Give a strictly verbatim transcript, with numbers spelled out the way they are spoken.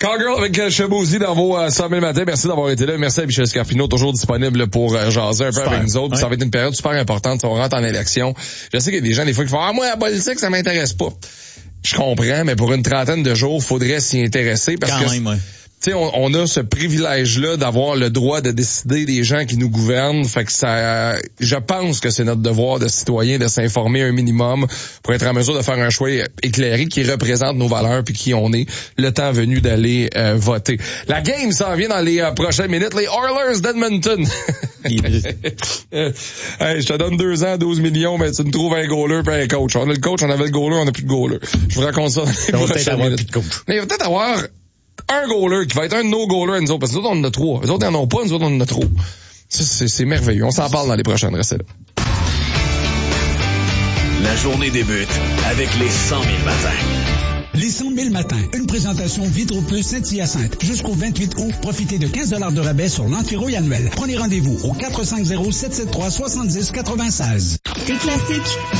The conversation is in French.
Cowgirl avec Chebouzy dans vos euh, cent mille matins. Merci d'avoir été là. Merci à Michel Scarpino, toujours disponible pour euh, jaser un peu super. Avec nous autres. Ouais. Ça va être une période super importante. On rentre en élection. Je sais qu'il y a des gens, des fois, qui font « Ah, moi, la politique, ça m'intéresse pas. » Je comprends, mais pour une trentaine de jours, faudrait s'y intéresser parce Quand que... même, ouais. Tu sais, on, on a ce privilège-là d'avoir le droit de décider des gens qui nous gouvernent. Fait que ça, je pense que c'est notre devoir de citoyen de s'informer un minimum pour être en mesure de faire un choix éclairé qui représente nos valeurs puis qui on est, le temps venu d'aller euh, voter. La game s'en vient dans les euh, prochaines minutes. Les Oilers d'Edmonton. euh, hey, je te donne deux ans, douze millions, mais tu me trouves un goaler puis un coach. On a le coach, on avait le goaler, on a plus de goaler. Je vous raconte ça dans les prochaines minutes. Mais il va peut-être avoir un goaler qui va être un de nos goalers, nous autres, parce que nous autres, on en a trois. Les autres, ils en ont pas, nous autres, on en a trop. Ça, c'est, c'est merveilleux. On s'en parle dans les prochaines. Restez là. La journée débute avec les cent mille matins. Les cent mille matins, une présentation Vitro-Plus Saint-Hyacinthe. Jusqu'au vingt-huit août, profitez de quinze dollars de rabais sur l'antirouille annuel. Prenez rendez-vous au quatre cinq zéro, sept sept trois, sept six huit six. T'es classique.